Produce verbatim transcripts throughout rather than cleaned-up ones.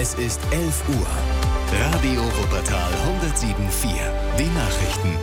Es ist elf Uhr. Radio Wuppertal hundertsieben Komma vier. Die Nachrichten.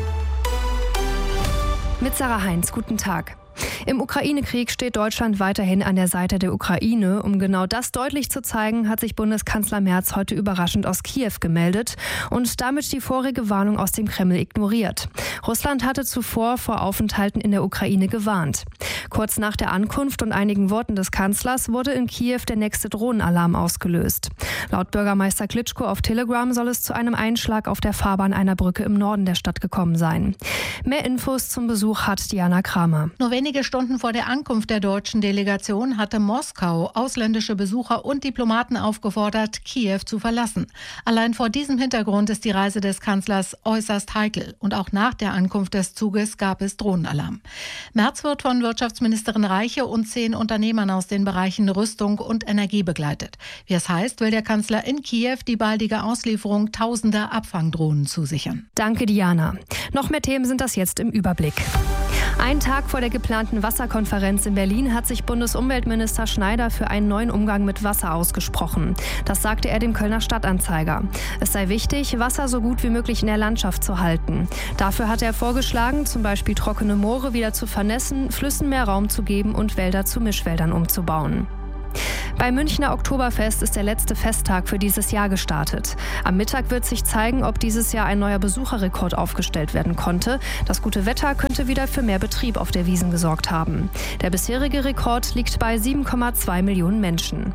Mit Sarah Heinz, guten Tag. Im Ukraine-Krieg steht Deutschland weiterhin an der Seite der Ukraine. Um genau das deutlich zu zeigen, hat sich Bundeskanzler Merz heute überraschend aus Kiew gemeldet und damit die vorige Warnung aus dem Kreml ignoriert. Russland hatte zuvor vor Aufenthalten in der Ukraine gewarnt. Kurz nach der Ankunft und einigen Worten des Kanzlers wurde in Kiew der nächste Drohnenalarm ausgelöst. Laut Bürgermeister Klitschko auf Telegram soll es zu einem Einschlag auf der Fahrbahn einer Brücke im Norden der Stadt gekommen sein. Mehr Infos zum Besuch hat Diana Kramer. Nur wenige Stunden vor der Ankunft der deutschen Delegation hatte Moskau ausländische Besucher und Diplomaten aufgefordert, Kiew zu verlassen. Allein vor diesem Hintergrund ist die Reise des Kanzlers äußerst heikel. Und auch nach der Ankunft des Zuges gab es Drohnenalarm. Merz wird von Wirtschaftsministerin Reiche und zehn Unternehmern aus den Bereichen Rüstung und Energie begleitet. Wie es heißt, will der Kanzler in Kiew die baldige Auslieferung tausender Abfangdrohnen zusichern. Danke, Diana. Noch mehr Themen sind das jetzt im Überblick. Ein Tag vor der geplanten Wasserkonferenz in Berlin hat sich Bundesumweltminister Schneider für einen neuen Umgang mit Wasser ausgesprochen. Das sagte er dem Kölner Stadtanzeiger. Es sei wichtig, Wasser so gut wie möglich in der Landschaft zu halten. Dafür hat er vorgeschlagen, zum Beispiel trockene Moore wieder zu vernässen, Flüssen mehr Raum zu geben und Wälder zu Mischwäldern umzubauen. Beim Münchner Oktoberfest ist der letzte Festtag für dieses Jahr gestartet. Am Mittag wird sich zeigen, ob dieses Jahr ein neuer Besucherrekord aufgestellt werden konnte. Das gute Wetter könnte wieder für mehr Betrieb auf der Wiesn gesorgt haben. Der bisherige Rekord liegt bei sieben Komma zwei Millionen Menschen.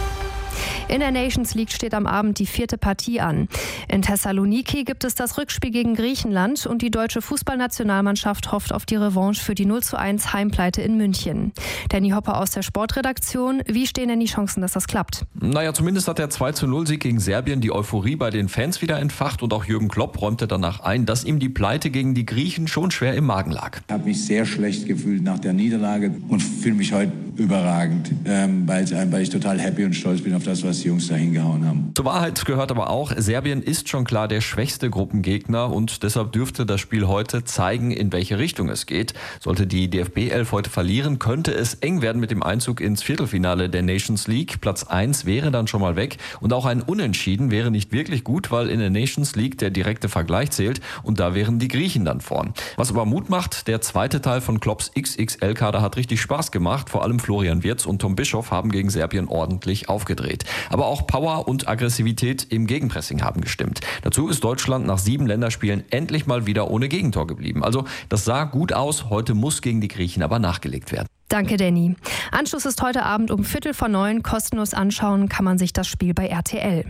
In der Nations League steht am Abend die vierte Partie an. In Thessaloniki gibt es das Rückspiel gegen Griechenland und die deutsche Fußballnationalmannschaft hofft auf die Revanche für die null zu eins Heimpleite in München. Danny Hopper aus der Sportredaktion, wie stehen denn die Chancen, dass das klappt? Naja, zumindest hat der zwei zu null Sieg gegen Serbien die Euphorie bei den Fans wieder entfacht und auch Jürgen Klopp räumte danach ein, dass ihm die Pleite gegen die Griechen schon schwer im Magen lag. Ich habe mich sehr schlecht gefühlt nach der Niederlage und fühle mich heute überragend, ähm, weil, weil ich total happy und stolz bin auf das, was die Jungs da hingehauen haben. Zur Wahrheit gehört aber auch, Serbien ist schon klar der schwächste Gruppengegner und deshalb dürfte das Spiel heute zeigen, in welche Richtung es geht. Sollte die D F B elf heute verlieren, könnte es eng werden mit dem Einzug ins Viertelfinale der Nations League. Platz eins wäre dann schon mal weg und auch ein Unentschieden wäre nicht wirklich gut, weil in der Nations League der direkte Vergleich zählt und da wären die Griechen dann vorn. Was aber Mut macht, der zweite Teil von Klopps X X L-Kader hat richtig Spaß gemacht. Vor allem Florian Wirtz und Tom Bischoff haben gegen Serbien ordentlich aufgedreht. Aber auch Power und Aggressivität im Gegenpressing haben gestimmt. Dazu ist Deutschland nach sieben Länderspielen endlich mal wieder ohne Gegentor geblieben. Also das sah gut aus, heute muss gegen die Griechen aber nachgelegt werden. Danke, Danny. Anschluss ist heute Abend um Viertel vor neun. Kostenlos anschauen kann man sich das Spiel bei R T L.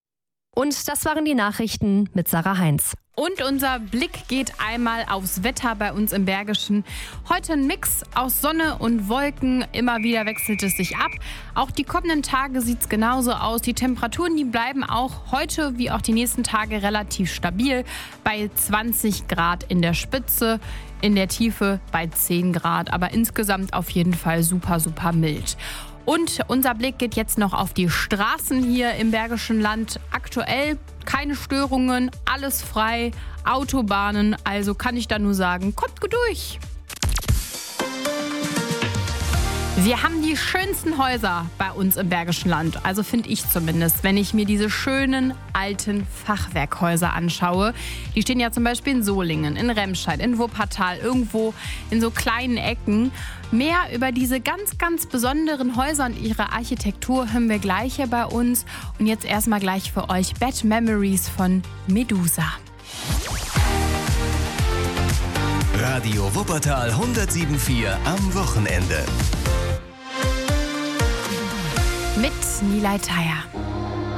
Und das waren die Nachrichten mit Sarah Heinz. Und unser Blick geht einmal aufs Wetter bei uns im Bergischen. Heute ein Mix aus Sonne und Wolken. Immer wieder wechselt es sich ab. Auch die kommenden Tage sieht es genauso aus. Die Temperaturen, die bleiben auch heute wie auch die nächsten Tage relativ stabil. Bei zwanzig Grad in der Spitze, in der Tiefe bei zehn Grad. Aber insgesamt auf jeden Fall super, super mild. Und unser Blick geht jetzt noch auf die Straßen hier im Bergischen Land. Aktuell keine Störungen, alles frei, Autobahnen. Also kann ich da nur sagen, kommt gut durch. Wir haben die schönsten Häuser bei uns im Bergischen Land, also finde ich zumindest, wenn ich mir diese schönen alten Fachwerkhäuser anschaue. Die stehen ja zum Beispiel in Solingen, in Remscheid, in Wuppertal, irgendwo in so kleinen Ecken. Mehr über diese ganz, ganz besonderen Häuser und ihre Architektur hören wir gleich hier bei uns. Und jetzt erstmal gleich für euch Bad Memories von Medusa. Radio Wuppertal hundertsieben Komma vier am Wochenende. Mit Nilay Thayer.